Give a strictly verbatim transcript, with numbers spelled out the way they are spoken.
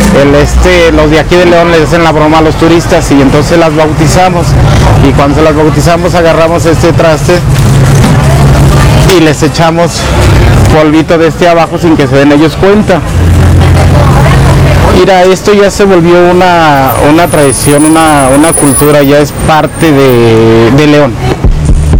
el este, los de aquí de León les hacen la broma a los turistas y entonces las bautizamos. Y cuando se las bautizamos agarramos este traste y les echamos polvito de este abajo sin que se den ellos cuenta. Mira, esto ya se volvió una, una tradición, una, una cultura, ya es parte de, de León.